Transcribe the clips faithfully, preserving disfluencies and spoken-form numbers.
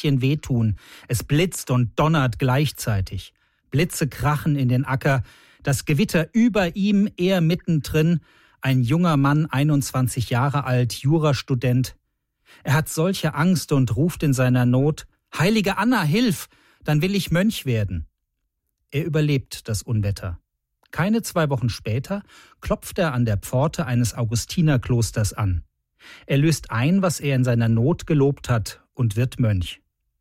bisschen wehtun. Es blitzt und donnert gleichzeitig. Blitze krachen in den Acker, das Gewitter über ihm, er mittendrin, ein junger Mann, einundzwanzig Jahre alt, Jurastudent. Er hat solche Angst und ruft in seiner Not: »Heilige Anna, hilf, dann will ich Mönch werden.« Er überlebt das Unwetter. Keine zwei Wochen später klopft er an der Pforte eines Augustinerklosters an. Er löst ein, was er in seiner Not gelobt hat, und wird Mönch.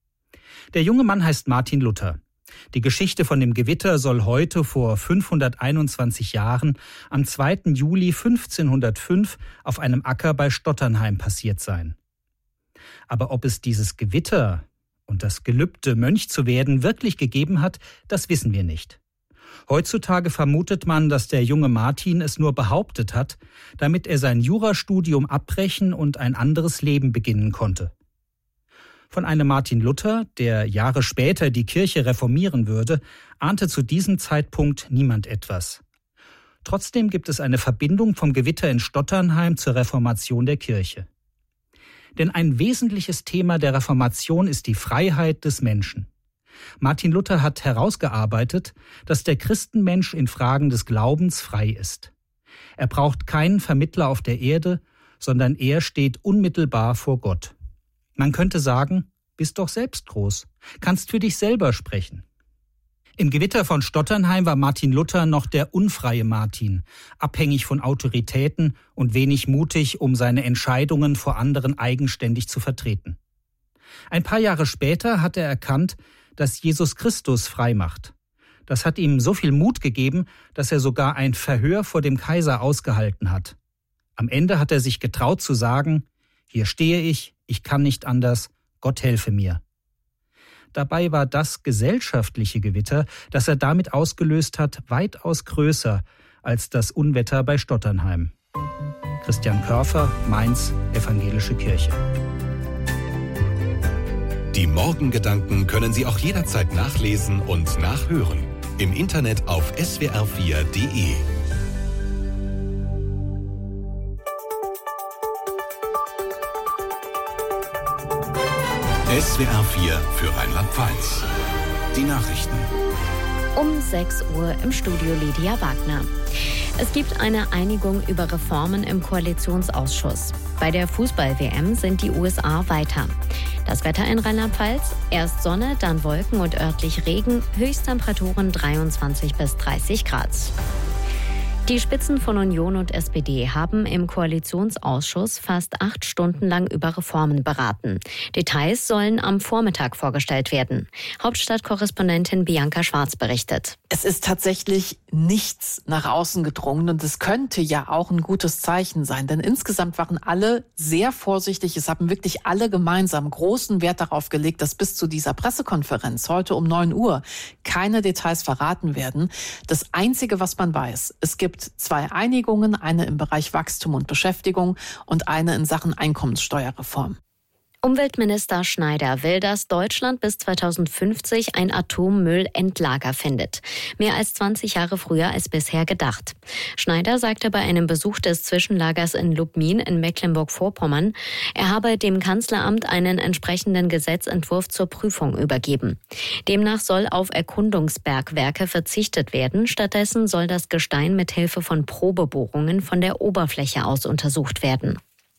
Der junge Mann heißt Martin Luther. Die Geschichte von dem Gewitter soll heute vor fünfhunderteinundzwanzig Jahren am zweiten Juli fünfzehnhundertfünf auf einem Acker bei Stotternheim passiert sein. Aber ob es dieses Gewitter und das Gelübde, Mönch zu werden, wirklich gegeben hat, das wissen wir nicht. Heutzutage vermutet man, dass der junge Martin es nur behauptet hat, damit er sein Jurastudium abbrechen und ein anderes Leben beginnen konnte. Von einem Martin Luther, der Jahre später die Kirche reformieren würde, ahnte zu diesem Zeitpunkt niemand etwas. Trotzdem gibt es eine Verbindung vom Gewitter in Stotternheim zur Reformation der Kirche. Denn ein wesentliches Thema der Reformation ist die Freiheit des Menschen. Martin Luther hat herausgearbeitet, dass der Christenmensch in Fragen des Glaubens frei ist. Er braucht keinen Vermittler auf der Erde, sondern er steht unmittelbar vor Gott. Man könnte sagen, bist doch selbst groß, kannst für dich selber sprechen. Im Gewitter von Stotternheim war Martin Luther noch der unfreie Martin, abhängig von Autoritäten und wenig mutig, um seine Entscheidungen vor anderen eigenständig zu vertreten. Ein paar Jahre später hat er erkannt, dass Jesus Christus frei macht. Das hat ihm so viel Mut gegeben, dass er sogar ein Verhör vor dem Kaiser ausgehalten hat. Am Ende hat er sich getraut zu sagen: Hier stehe ich, ich kann nicht anders, Gott helfe mir. Dabei war das gesellschaftliche Gewitter, das er damit ausgelöst hat, weitaus größer als das Unwetter bei Stotternheim. Christian Körfer, Mainz, Evangelische Kirche. Die Morgengedanken können Sie auch jederzeit nachlesen und nachhören. Im Internet auf s w r vier punkt d e. S W R vier für Rheinland-Pfalz. Die Nachrichten. Um sechs Uhr im Studio Lydia Wagner. Es gibt eine Einigung über Reformen im Koalitionsausschuss. Bei der Fußball-W M sind die U S A weiter. Das Wetter in Rheinland-Pfalz: erst Sonne, dann Wolken und örtlich Regen, Höchsttemperaturen dreiundzwanzig bis dreißig Grad. Die Spitzen von Union und S P D haben im Koalitionsausschuss fast acht Stunden lang über Reformen beraten. Details sollen am Vormittag vorgestellt werden. Hauptstadtkorrespondentin Bianca Schwarz berichtet. Es ist tatsächlich nichts nach außen gedrungen und es könnte ja auch ein gutes Zeichen sein. Denn insgesamt waren alle sehr vorsichtig. Es haben wirklich alle gemeinsam großen Wert darauf gelegt, dass bis zu dieser Pressekonferenz heute um neun Uhr keine Details verraten werden. Das Einzige, was man weiß: Es gibt zwei Einigungen, eine im Bereich Wachstum und Beschäftigung und eine in Sachen Einkommenssteuerreform. Umweltminister Schneider will, dass Deutschland bis zweitausendfünfzig ein Atommüllendlager findet. Mehr als zwanzig Jahre früher als bisher gedacht. Schneider sagte bei einem Besuch des Zwischenlagers in Lubmin in Mecklenburg-Vorpommern, er habe dem Kanzleramt einen entsprechenden Gesetzentwurf zur Prüfung übergeben. Demnach soll auf Erkundungsbergwerke verzichtet werden. Stattdessen soll das Gestein mit Hilfe von Probebohrungen von der Oberfläche aus untersucht werden.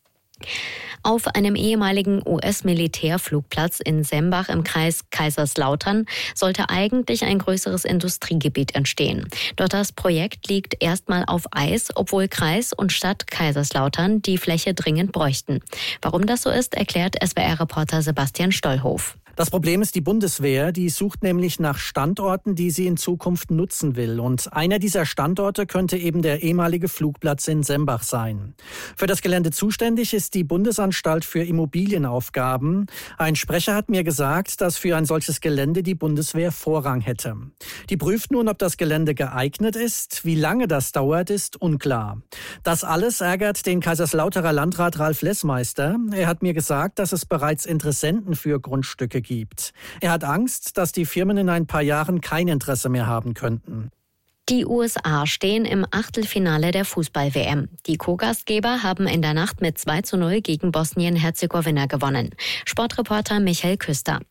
Auf einem ehemaligen U S-Militärflugplatz in Sembach im Kreis Kaiserslautern sollte eigentlich ein größeres Industriegebiet entstehen. Doch das Projekt liegt erstmal auf Eis, obwohl Kreis und Stadt Kaiserslautern die Fläche dringend bräuchten. Warum das so ist, erklärt S W R-Reporter Sebastian Stollhof. Das Problem ist die Bundeswehr, die sucht nämlich nach Standorten, die sie in Zukunft nutzen will. Und einer dieser Standorte könnte eben der ehemalige Flugplatz in Sembach sein. Für das Gelände zuständig ist die Bundesanstalt für Immobilienaufgaben. Ein Sprecher hat mir gesagt, dass für ein solches Gelände die Bundeswehr Vorrang hätte. Die prüft nun, ob das Gelände geeignet ist. Wie lange das dauert, ist unklar. Das alles ärgert den Kaiserslauterer Landrat Ralf Lessmeister. Er hat mir gesagt, dass es bereits Interessenten für Grundstücke gibt. Er hat Angst, dass die Firmen in ein paar Jahren kein Interesse mehr haben könnten. Die U S A stehen im Achtelfinale der Fußball-W M. Die Co-Gastgeber haben in der Nacht mit zwei zu null gegen Bosnien-Herzegowina gewonnen. Sportreporter Michael Küster.